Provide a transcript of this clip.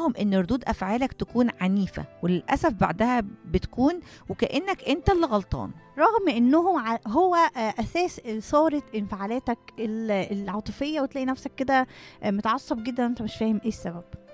معاهم ان ردود افعالك تكون عنيفة، وللاسف بعدها بتكون وكأنك انت اللي غلطان. رغم انهم هو اساس اثاره انفعالاتك العاطفيه، وتلاقي نفسك كده متعصب جدا انت مش فاهم ايه السبب.